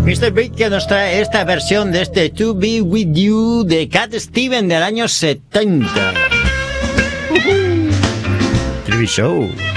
Mr. Big que nos trae esta versión de este To Be With You de Cat Stevens del año 70. TV Show.